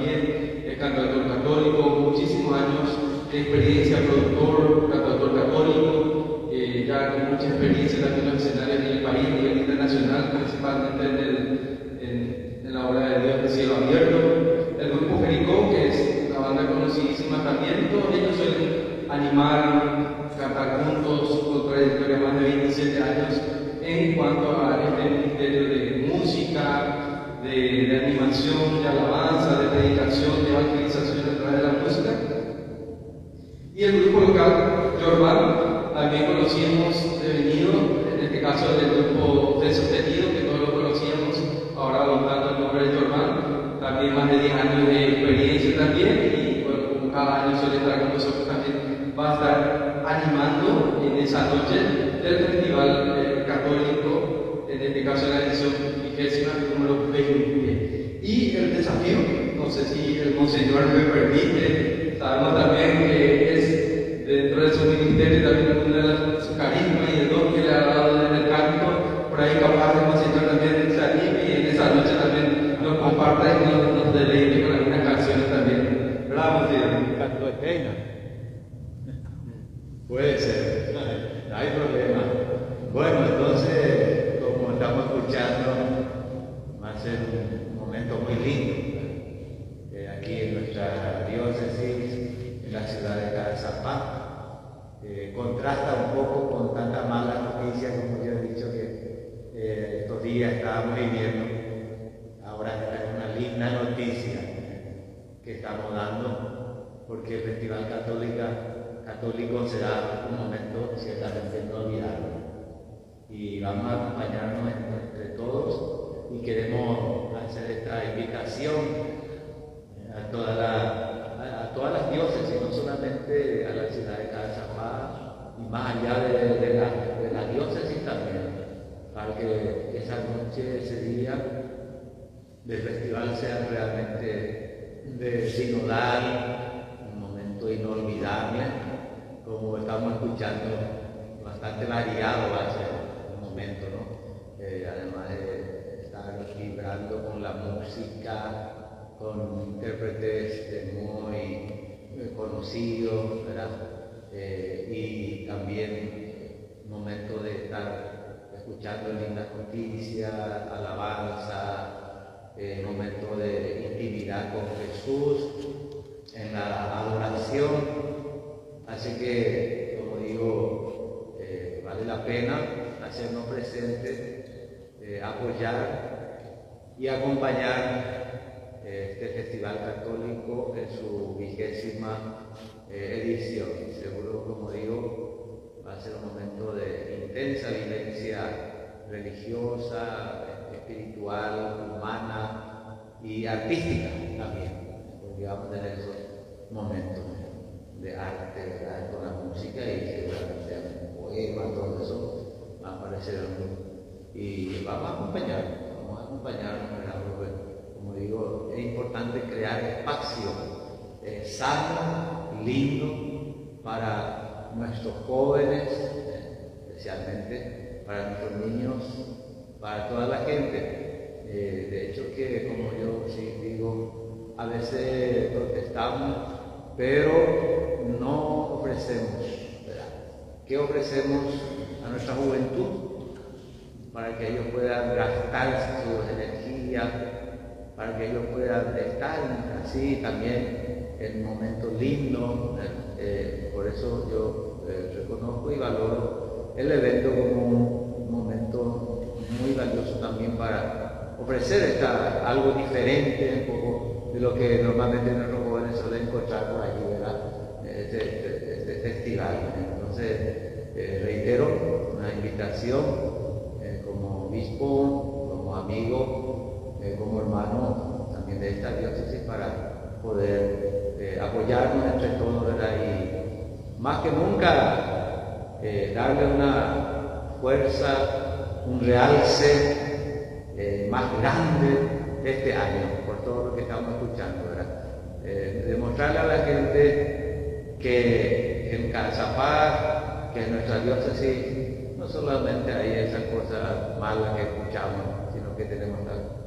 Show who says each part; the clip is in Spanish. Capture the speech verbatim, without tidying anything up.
Speaker 1: también, es cantautor católico, muchísimos años de experiencia, productor, cantautor católico, eh, ya con mucha experiencia también en los escenarios del país, a nivel internacional, principalmente en, el, en, en la obra de Dios de Cielo Abierto. El grupo Jericó, que es una banda conocidísima también, todos ellos suelen animar, cantar juntos, con trayectoria más de veintisiete años en cuanto a este ministerio de música, de, de animación, de alabanza, de predicación, de evangelización a través de la música. Y el grupo local, Jorban, también conocíamos de venido, en este caso del grupo de sostenido, que todos lo conocíamos, ahora adoptando el nombre de Jorban, también más de diez años de experiencia también, y bueno, como cada año suele estar con nosotros también, va a estar animando en esa noche del Festival eh, Católico, en este caso la edición vigésima, número veinte. Y el desafío, no sé si el Monseñor me permite, sabemos también que es dentro de su ministerio también una de su carisma y el don que le ha dado en el canto, por ahí capaz el Monseñor también se anime y en esa noche también nos comparta y nos, nos deleite con algunas canciones también. ¿Verdad, Monseñor?
Speaker 2: Canto de pena. Puede ser, no hay problema. Bueno, entonces, como estamos escuchando, va a ser un momento muy lindo eh, aquí en nuestra diócesis, en la ciudad de Caazapá. Eh, contrasta un poco con tanta mala noticia, como yo he dicho, que eh, estos días estábamos viviendo. Ahora es una linda noticia que estamos dando, porque el Festival Católica católico será un momento ciertamente inolvidable y vamos a acompañarnos entre todos y queremos hacer esta invitación a, toda la, a, a todas las diócesis, no solamente a la ciudad de Caazapá y más allá de, de, la, de la diócesis también, para que esa noche, ese día del festival sea realmente de sinodal, un momento inolvidable. Como estamos escuchando, bastante variado va a ser el momento, ¿no? Eh, además de estar vibrando con la música, con intérpretes muy eh, conocidos, ¿verdad? Eh, y también un momento de estar escuchando lindas noticias, alabanza, eh, momento de intimidad con Jesús, en la adoración. Así que, como digo, eh, vale la pena hacernos presentes, eh, apoyar y acompañar eh, este Festival Católico en su vigésima eh, edición. Seguro, como digo, va a ser un momento de intensa vivencia religiosa, espiritual, humana y artística también, porque vamos a tener esos momentos de arte, ¿verdad? Con la música y seguramente un poema, todo eso va a aparecer y vamos a acompañar, vamos a acompañarnos, ¿verdad? Porque, como digo, es importante crear espacio eh, sano, lindo para nuestros jóvenes, eh, especialmente para nuestros niños, para toda la gente. Eh, de hecho que, como yo sí digo, a veces protestamos, pero no ofrecemos, ¿verdad? ¿Qué ofrecemos a nuestra juventud? Para que ellos puedan gastar sus energías, para que ellos puedan estar así también en momentos lindos. Eh, por eso yo eh, reconozco y valoro el evento como un momento muy valioso también para ofrecer esta, algo diferente, un poco de lo que normalmente nuestros jóvenes suelen encontrar por allí, ¿verdad? Este, este, este festival. Entonces, eh, reitero una invitación eh, como obispo, como amigo, eh, como hermano también de esta diócesis para poder eh, apoyarnos entre todos, ¿verdad? Y más que nunca eh, darle una fuerza, un realce eh, más grande este año por todo lo que estamos escuchando, ¿verdad? Eh, demostrarle a la gente que en Caazapá, que en nuestra diócesis, no solamente hay esas cosas malas que escuchamos, sino que tenemos